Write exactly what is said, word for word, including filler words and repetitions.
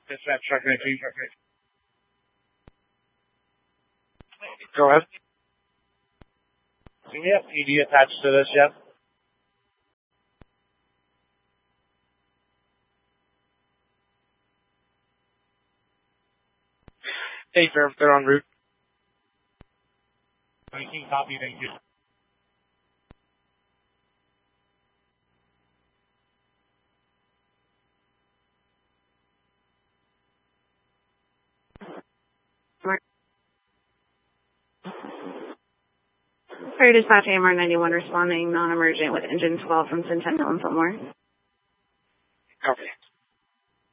Dispatch truck nineteen. Go ahead. Do we have P D attached to this yet? Hey, sir, they're en route. nineteen copy, thank you. Sorry, dispatch A M R ninety-one responding non-emergent with engine twelve from Centennial and Fillmore.